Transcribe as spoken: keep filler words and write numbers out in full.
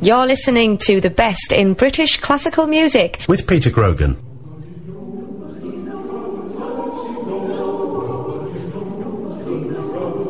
You're listening to the best in British classical music with Peter Grogan.